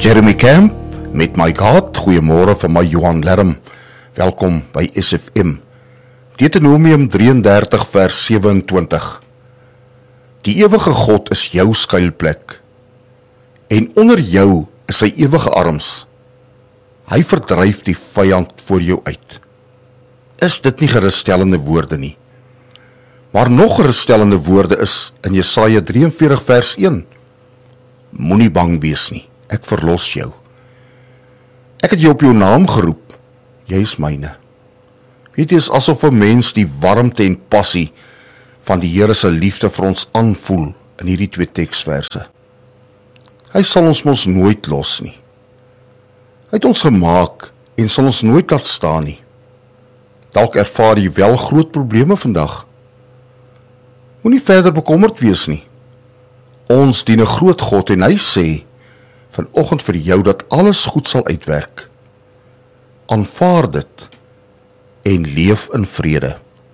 Jeremy Camp met My God. Goeiemôre van my Johan Lerm. Welkom by SFM. Deuteronomium 33 vers 27. Die ewige God is jou skuilplek, en onder jou is sy ewige arms. Hy verdryf die vyand voor jou uit. Is dit nie gerusstellende woorde nie? Maar nog gerusstellende woorde is in Jesaja 43 vers 1. Moenie bang wees nie, ek verlos jou. Ek het jou op jou naam geroep, jy is myne. Weet jy, is asof 'n mens die warmte en passie van die Here se liefde vir ons aanvoel in hierdie twee teksverse. Hy sal ons mos nooit los nie. Hy het ons gemaak en sal ons nooit laat staan nie. Dalk ervaar jy wel groot probleme vandag. Moenie verder bekommerd wees nie. Ons dien 'n groot God en hy sê vanoggend vir jou dat alles goed sal uitwerk. Aanvaar dit en leef in vrede.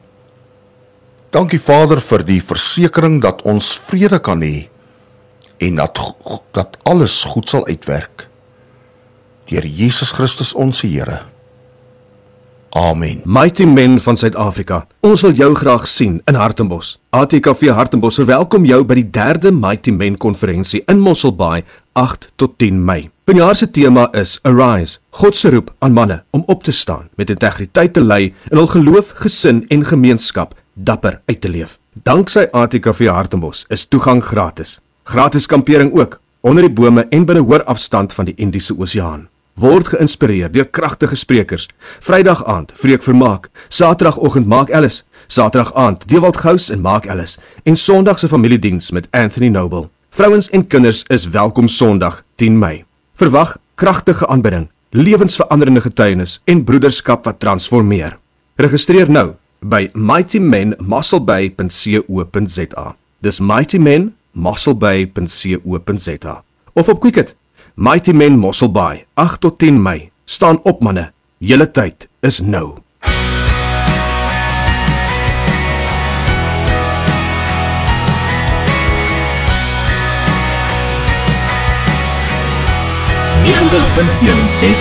Dankie Vader vir die versekering dat ons vrede kan hê en dat alles goed sal uitwerk. Deur Jesus Christus ons Here. Amen. Mighty Men van Suid-Afrika, ons wil jou graag sien in Hartenbos. ATKV Hartenbos verwelkom jou by die 3de Mighty Men konferensie in Mosselbaai, 8 tot 10 Mei. Vanjaar se tema is Arise, God se roep aan manne om op te staan, met integriteit te lei en hul geloof, gesin en gemeenskap dapper uit te leef. Danksy ATKV Hartenbos is toegang gratis. Gratis kampering ook, onder die bome en binne hoorafstand van die Indiese Oseaan. Word geïnspireer deur kragtige sprekers. Vrydag aand Freek Vermaak, Saterdagoggend Mark Ellis, Saterdag aand Dewald Gous en Mark Ellis en Sondag se familiediens met Anthony Noble. Vrouens en kinders is welkom Sondag 10 Mei. Verwag kragtige aanbidding, lewensveranderende getuienis en broederskap wat transformeer. Registreer nou by mightymenmosselbay.co.za. Dis mightymenmosselbay.co.za of op Quicket. Mighty Men Mosselbaai, 8 tot 10 Mei. Staan op manne, julle tyd is nou. .1 SFM